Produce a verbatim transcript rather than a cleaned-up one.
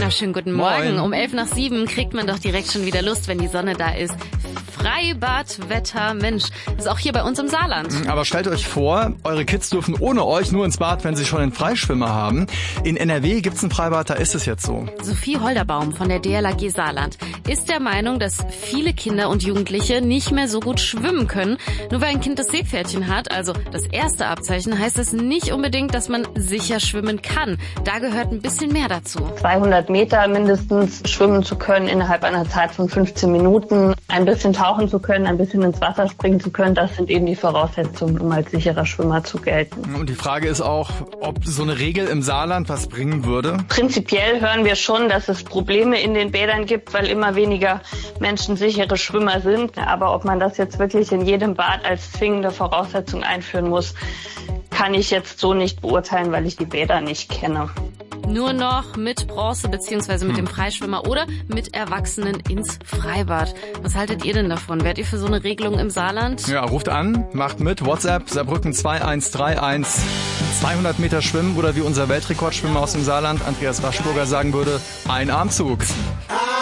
wunderschönen guten Morgen. Moin. Um elf nach sieben kriegt man doch direkt schon wieder Lust, wenn die Sonne da ist. Freibadwetter, Mensch, ist auch hier bei uns im Saarland. Aber stellt euch vor, eure Kids dürfen ohne euch nur ins Bad, wenn sie schon einen Freischwimmer haben. In N R W gibt's ein Freibad, da ist es jetzt so. Sophie Holderbaum von der D L R G Saarland ist der Meinung, dass viele Kinder und Jugendliche nicht mehr so gut schwimmen können. Nur weil ein Kind das Seepferdchen hat, also das erste Abzeichen, heißt es nicht unbedingt, dass man sicher schwimmen kann. Da gehört ein bisschen mehr dazu. zweihundert Meter mindestens schwimmen zu können innerhalb einer Zeit von fünfzehn Minuten, ein bisschen tauchen zu können, ein bisschen ins Wasser springen zu können, das sind eben die Voraussetzungen, um als sicherer Schwimmer zu gelten. Und die Frage ist auch, ob so eine Regel im Saarland was bringen würde? Prinzipiell hören wir schon, dass es Probleme in den Bädern gibt, weil immer weniger Menschen sichere Schwimmer sind. Aber ob man das jetzt wirklich in jedem Bad als zwingende Voraussetzung einführen muss, kann ich jetzt so nicht beurteilen, weil ich die Bäder nicht kenne. Nur noch mit Bronze bzw. mit dem Freischwimmer oder mit Erwachsenen ins Freibad. Was haltet ihr denn davon? Wärt ihr für so eine Regelung im Saarland? Ja, ruft an, macht mit. WhatsApp, Saarbrücken zwei eins drei eins. zweihundert Meter schwimmen oder wie unser Weltrekordschwimmer aus dem Saarland, Andreas Waschburger, sagen würde, ein Armzug.